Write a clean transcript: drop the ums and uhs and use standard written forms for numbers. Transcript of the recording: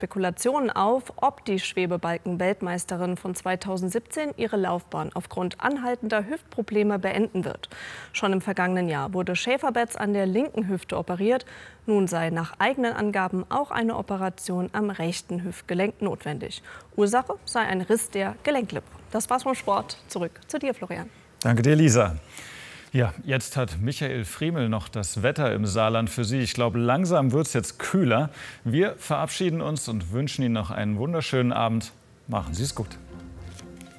Spekulationen auf, ob die Schwebebalken-Weltmeisterin von 2017 ihre Laufbahn aufgrund anhaltender Hüftprobleme beenden wird. Schon im vergangenen Jahr wurde Schäferbetz an der linken Hüfte operiert. Nun sei nach eigenen Angaben auch eine Operation am rechten Hüftgelenk notwendig. Ursache sei ein Riss der Gelenklippe. Das war's vom Sport. Zurück zu dir, Florian. Danke dir, Lisa. Ja, jetzt hat Michael Friemel noch das Wetter im Saarland für Sie. Ich glaube, langsam wird es jetzt kühler. Wir verabschieden uns und wünschen Ihnen noch einen wunderschönen Abend. Machen Sie es gut.